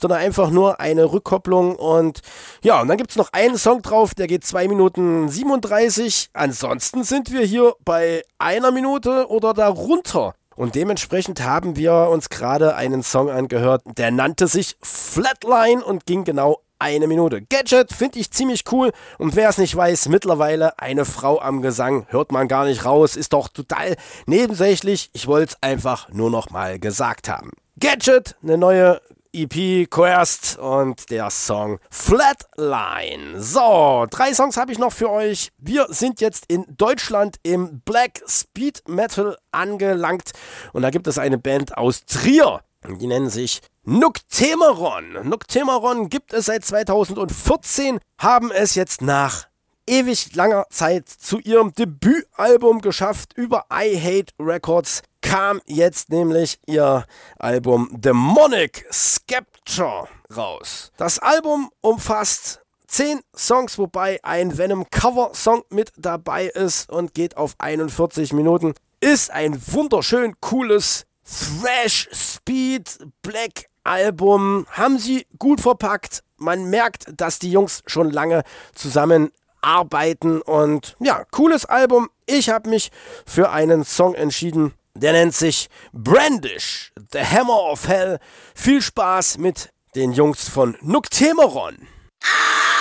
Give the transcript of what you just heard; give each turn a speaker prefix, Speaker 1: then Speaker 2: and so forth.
Speaker 1: sondern einfach nur eine Rückkopplung. Und ja, und dann gibt es noch einen Song drauf, der geht 2 Minuten 37. Ansonsten sind wir hier bei 1 Minute oder darunter. Und dementsprechend haben wir uns gerade einen Song angehört, der nannte sich Flatline und ging genau 1 Minute. Gadget finde ich ziemlich cool und wer es nicht weiß, mittlerweile eine Frau am Gesang, hört man gar nicht raus, ist doch total nebensächlich. Ich wollte es einfach nur noch mal gesagt haben. Gadget, eine neue EP, Quest und der Song Flatline. So, 3 Songs habe ich noch für euch. Wir sind jetzt in Deutschland im Black Speed Metal angelangt und da gibt es eine Band aus Trier. Die nennen sich Noctemeron. Noctemeron gibt es seit 2014, haben es jetzt nach ewig langer Zeit zu ihrem Debütalbum geschafft. Über I Hate Records kam jetzt nämlich ihr Album Demonic Sceptre raus. Das Album umfasst 10 Songs, wobei ein Venom-Cover-Song mit dabei ist und geht auf 41 Minuten. Ist ein wunderschön cooles Thrash, Speed, Black Album. Haben sie gut verpackt. Man merkt, dass die Jungs schon lange zusammenarbeiten und ja, cooles Album. Ich habe mich für einen Song entschieden, der nennt sich Brandish, The Hammer of Hell. Viel Spaß mit den Jungs von Noctemeron.